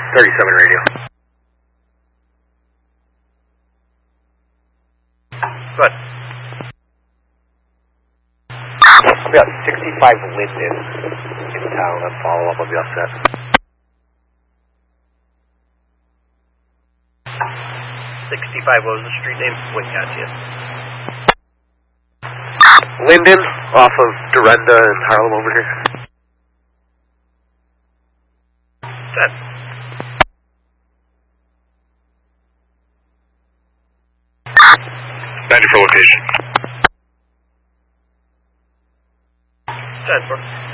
37 radio. Good. I'll be out 65 Linden in town. I'll follow up. I'll be all set. 65, what was the street name? Wouldn't catch you. Linden, off of Dorinda and Harlem over here. Set. Ready for location. Set, bro.